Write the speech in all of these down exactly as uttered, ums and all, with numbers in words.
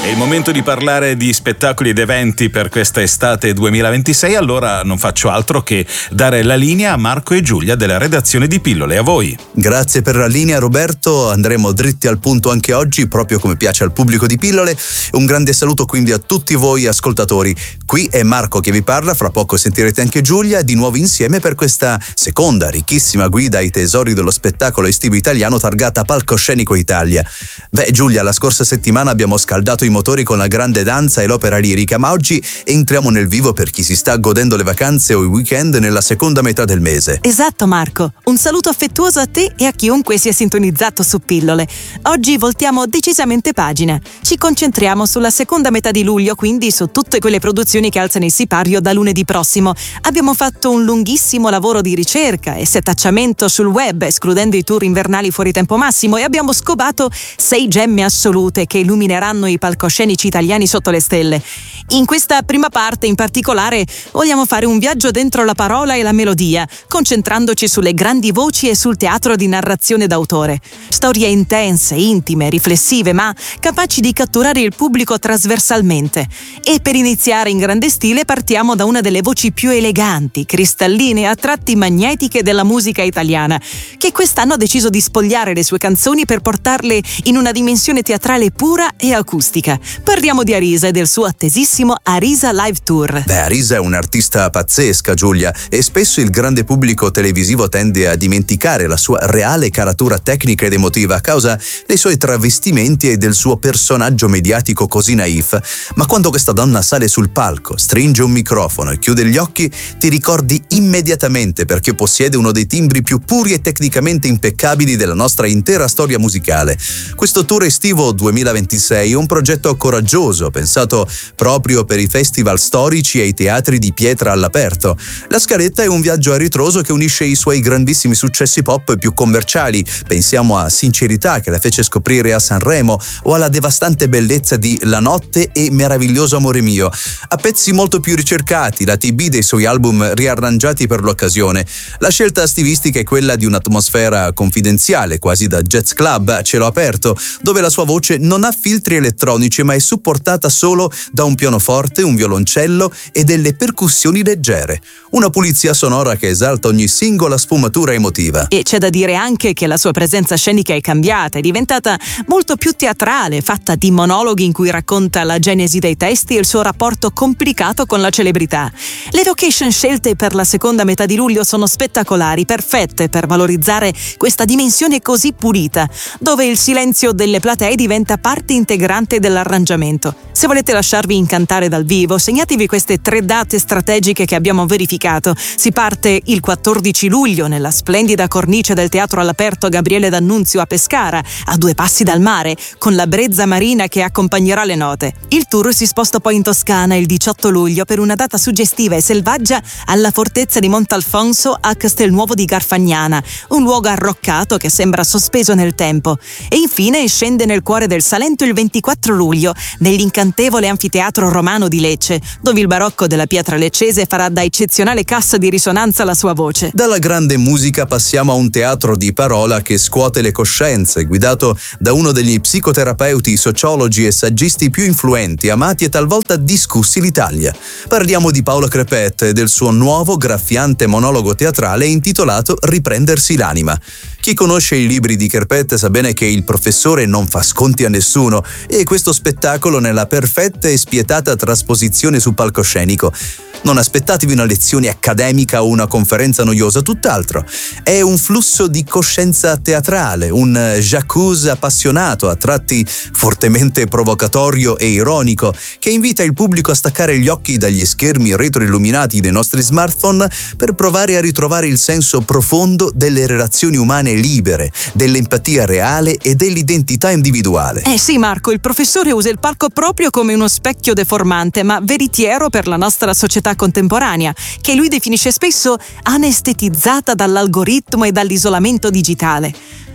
È il momento di parlare di spettacoli ed eventi per questa estate duemilaventisei, allora non faccio altro che dare la linea a Marco e Giulia della redazione di Pillole. A voi. Grazie per la linea, Roberto. Andremo dritti al punto anche oggi, proprio come piace al pubblico di Pillole. Un grande saluto quindi a tutti voi ascoltatori. Qui è Marco che vi parla, fra poco sentirete anche Giulia, di nuovo insieme per questa seconda ricchissima guida ai tesori dello spettacolo estivo italiano targata Palcoscenico Italia. Beh, Giulia, la scorsa settimana abbiamo scaldato i motori con la grande danza e l'opera lirica, ma oggi entriamo nel vivo per chi si sta godendo le vacanze o i weekend nella seconda metà del mese. Esatto, Marco. Un saluto affettuoso a te e a chiunque sia sintonizzato su Pillole. Oggi voltiamo decisamente pagina. Ci concentriamo sulla seconda metà di luglio, quindi su tutte quelle produzioni che alzano il sipario da lunedì prossimo. Abbiamo fatto un lunghissimo lavoro di ricerca e setacciamento sul web, escludendo i tour invernali fuori tempo massimo, e abbiamo scovato sei gemme assolute che illumineranno i palcoscenici italiani sotto le stelle. In questa prima parte in particolare vogliamo fare un viaggio dentro la parola e la melodia, concentrandoci sulle grandi voci e sul teatro di narrazione d'autore. Storie intense, intime, riflessive, ma capaci di catturare il pubblico trasversalmente. E per iniziare in grande stile partiamo da una delle voci più eleganti, cristalline e a tratti magnetiche della musica italiana, che quest'anno ha deciso di spogliare le sue canzoni per portarle in una dimensione teatrale pura e acustica. Parliamo di Arisa e del suo attesissimo Arisa Live Tour. Beh, Arisa è un'artista pazzesca, Giulia, e spesso il grande pubblico televisivo tende a dimenticare la sua reale caratura tecnica ed emotiva a causa dei suoi travestimenti e del suo personaggio mediatico così naif. Ma quando questa donna sale sul palco, stringe un microfono e chiude gli occhi, ti ricordi immediatamente perché possiede uno dei timbri più puri e tecnicamente impeccabili della nostra intera storia musicale. Questo tour estivo duemilaventisei è un progetto coraggioso, pensato proprio per i festival storici e i teatri di pietra all'aperto. La scaletta è un viaggio a ritroso che unisce i suoi grandissimi successi pop più commerciali. Pensiamo a Sincerità, che la fece scoprire a Sanremo, o alla devastante bellezza di La notte e Meraviglioso amore mio, a pezzi molto più ricercati, la T B dei suoi album riarrangiati per l'occasione. La scelta stilistica è quella di un'atmosfera confidenziale, quasi da jazz club a cielo aperto, dove la sua voce non ha filtri elettronici ma è supportata solo da un pianoforte, un violoncello e delle percussioni leggere. Una pulizia sonora che esalta ogni singola sfumatura emotiva. E c'è da dire anche che la sua presenza scenica è cambiata, è diventata molto più teatrale, fatta di monologhi in cui racconta la genesi dei testi e il suo rapporto complicato con la celebrità. Le location scelte per la seconda metà di luglio sono spettacolari, perfette per valorizzare questa dimensione così pulita, dove il silenzio delle platee diventa parte integrante dell'arrangiamento. Se volete lasciarvi incantare dal vivo, segnatevi queste tre date strategiche che abbiamo verificato. Si parte il quattordici luglio nella splendida cornice del Teatro all'Aperto Gabriele D'Annunzio a Pescara, a due passi dal mare, con la brezza marina che accompagnerà le note. Il tour si sposta poi in Toscana il diciotto luglio per una data suggestiva e selvaggia alla fortezza di Montalfonso a Castelnuovo di Garfagnana, un luogo arroccato che sembra sospeso nel tempo. E infine scende nel cuore del Salento il ventiquattro luglio, nell'incantevole anfiteatro romano di Lecce, dove il barocco della pietra leccese farà da eccezionale cassa di risonanza la sua voce. Dalla grande musica passiamo a un teatro di parola che scuote le coscienze, guidato da uno degli psicoterapeuti, sociologi e saggisti più influenti, amati e talvolta discussi l'Italia. Parliamo di Paolo Crepet e del suo nuovo graffiante monologo teatrale intitolato Riprendersi l'anima. Chi conosce i libri di Crepet sa bene che il professore non fa sconti a nessuno e questo spettacolo nella perfetta e spietata trasposizione su palcoscenico. Non aspettatevi una lezione accademica o una conferenza noiosa, tutt'altro. È un flusso di coscienza teatrale, un jacuzzi appassionato, a tratti fortemente provocatorio e ironico, che invita il pubblico a staccare gli occhi dagli schermi retroilluminati dei nostri smartphone per provare a ritrovare il senso profondo delle relazioni umane libere, dell'empatia reale e dell'identità individuale. Eh sì, Marco, il professore usa il palco proprio come uno specchio deformante, ma veritiero per la nostra società contemporanea, che lui definisce spesso anestetizzata dall'algoritmo e dall'isolamento digitale.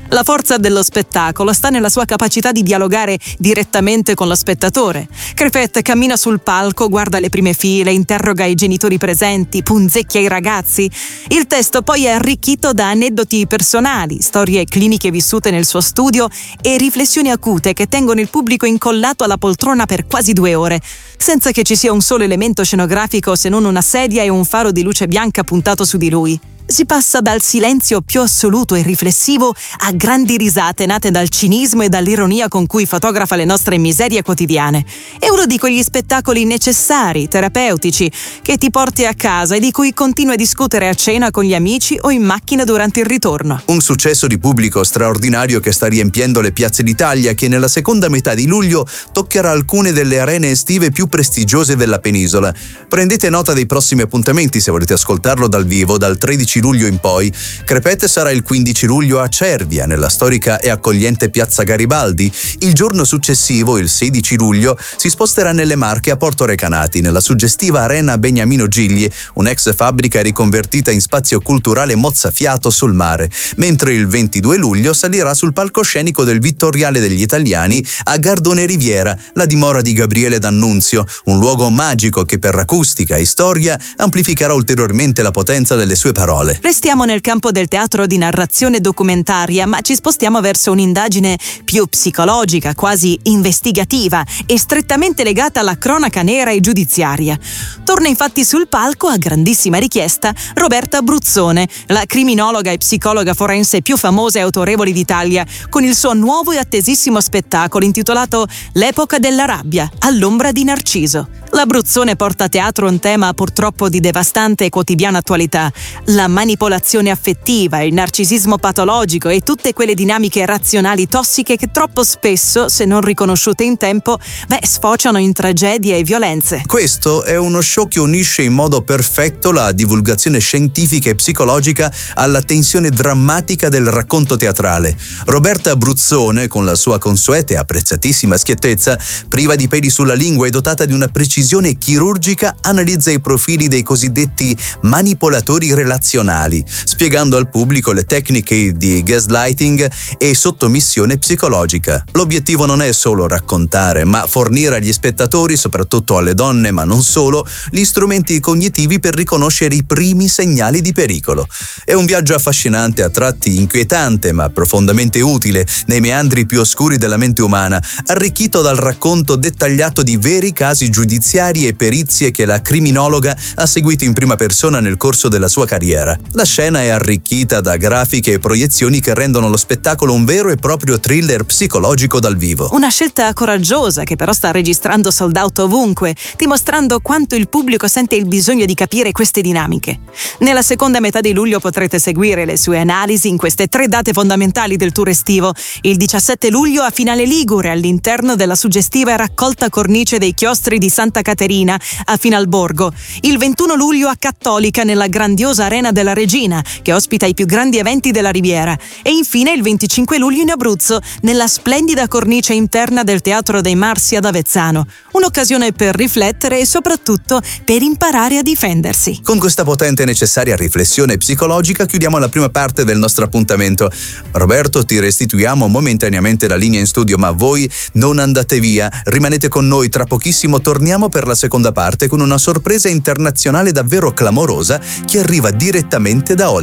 La forza dello spettacolo sta nella sua capacità di dialogare direttamente con lo spettatore. Crepet cammina sul palco, guarda le prime file, interroga i genitori presenti, punzecchia i ragazzi. Il testo poi è arricchito da aneddoti personali, storie cliniche vissute nel suo studio e riflessioni acute che tengono il pubblico incollato alla poltrona per quasi due ore, senza che ci sia un solo elemento scenografico se non una sedia e un faro di luce bianca puntato su di lui. Si passa dal silenzio più assoluto e riflessivo a grandi risate nate dal cinismo e dall'ironia con cui fotografa le nostre miserie quotidiane. È uno di quegli spettacoli necessari, terapeutici, che ti porti a casa e di cui continui a discutere a cena con gli amici o in macchina durante il ritorno. Un successo di pubblico straordinario che sta riempiendo le piazze d'Italia, che nella seconda metà di luglio toccherà alcune delle arene estive più prestigiose della penisola. Prendete nota dei prossimi appuntamenti se volete ascoltarlo dal vivo dal tredici luglio in poi. Crepet sarà il quindici luglio a Cervia, nella storica e accogliente piazza Garibaldi. Il giorno successivo, il sedici luglio, si sposterà nelle Marche a Porto Recanati, nella suggestiva arena Beniamino Gigli, un'ex fabbrica riconvertita in spazio culturale mozzafiato sul mare, mentre il ventidue luglio salirà sul palcoscenico del Vittoriale degli Italiani a Gardone Riviera, la dimora di Gabriele D'Annunzio, un luogo magico che per acustica e storia amplificherà ulteriormente la potenza delle sue parole. Restiamo nel campo del teatro di narrazione documentaria, ma ci spostiamo verso un'indagine più psicologica, quasi investigativa e strettamente legata alla cronaca nera e giudiziaria. Torna infatti sul palco, a grandissima richiesta, Roberta Bruzzone, la criminologa e psicologa forense più famosa e autorevole d'Italia, con il suo nuovo e attesissimo spettacolo intitolato L'epoca della rabbia, all'ombra di Narciso. La Bruzzone porta a teatro un tema purtroppo di devastante e quotidiana attualità: la manipolazione affettiva, il narcisismo patologico e tutte quelle dinamiche razionali tossiche che troppo spesso, se non riconosciute in tempo, beh, sfociano in tragedie e violenze. Questo è uno show che unisce in modo perfetto la divulgazione scientifica e psicologica alla tensione drammatica del racconto teatrale. Roberta Bruzzone, con la sua consueta e apprezzatissima schiettezza, priva di peli sulla lingua e dotata di una precisione chirurgica, analizza i profili dei cosiddetti manipolatori relazionali, spiegando al pubblico le tecniche di gaslighting e sottomissione psicologica. L'obiettivo non è solo raccontare, ma fornire agli spettatori, soprattutto alle donne, ma non solo, gli strumenti cognitivi per riconoscere i primi segnali di pericolo. È un viaggio affascinante, a tratti inquietante, ma profondamente utile nei meandri più oscuri della mente umana, arricchito dal racconto dettagliato di veri casi giudiziari e perizie che la criminologa ha seguito in prima persona nel corso della sua carriera. La scena è arricchita da grafiche e proiezioni che rendono lo spettacolo un vero e proprio thriller psicologico dal vivo. Una scelta coraggiosa che però sta registrando sold out ovunque, dimostrando quanto il pubblico sente il bisogno di capire queste dinamiche. Nella seconda metà di luglio potrete seguire le sue analisi in queste tre date fondamentali del tour estivo. Il diciassette luglio a Finale Ligure, all'interno della suggestiva e raccolta cornice dei chiostri di Santa Caterina a Finalborgo. Il ventuno luglio a Cattolica, nella grandiosa Arena della Regina, che ospita i più grandi eventi della Riviera. E infine il venticinque luglio in Abruzzo, nella splendida cornice interna del Teatro dei Marsi ad Avezzano. Un'occasione per riflettere e soprattutto per imparare a difendersi. Con questa potente e necessaria riflessione psicologica chiudiamo la prima parte del nostro appuntamento. Roberto, ti restituiamo momentaneamente la linea in studio, ma voi non andate via, rimanete con noi, tra pochissimo torniamo per la seconda parte con una sorpresa internazionale davvero clamorosa che arriva direttamente da Hollywood.